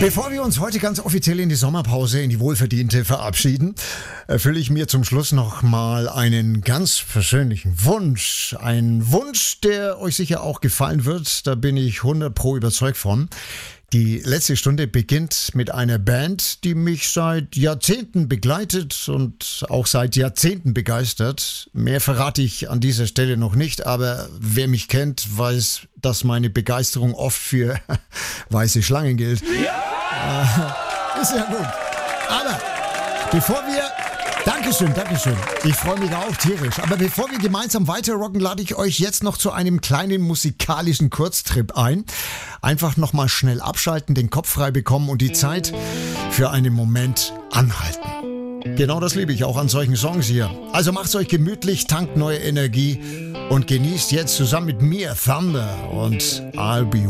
Bevor wir uns heute ganz offiziell in die Sommerpause, in die wohlverdiente verabschieden, erfülle ich mir zum Schluss nochmal einen ganz persönlichen Wunsch. Ein Wunsch, der euch sicher auch gefallen wird, da bin ich 100% überzeugt von. Die letzte Stunde beginnt mit einer Band, die mich seit Jahrzehnten begleitet und auch seit Jahrzehnten begeistert. Mehr verrate ich an dieser Stelle noch nicht, aber wer mich kennt, weiß, dass meine Begeisterung oft für weiße Schlangen gilt. Ja. Ist ja gut. Aber bevor wir... Dankeschön. Ich freue mich auch tierisch. Aber bevor wir gemeinsam weiter rocken, lade ich euch jetzt noch zu einem kleinen musikalischen Kurztrip ein. Einfach nochmal schnell abschalten, den Kopf frei bekommen und die Zeit für einen Moment anhalten. Genau das liebe ich auch an solchen Songs hier. Also macht's euch gemütlich, tankt neue Energie und genießt jetzt zusammen mit mir Thunder und I'll Be